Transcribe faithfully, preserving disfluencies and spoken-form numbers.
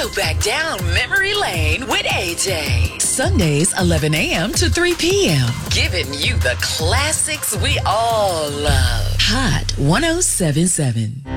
go back down memory lane with A J. Sundays, eleven a.m. to three p.m. Giving you the classics we all love. Hot one oh seven point seven.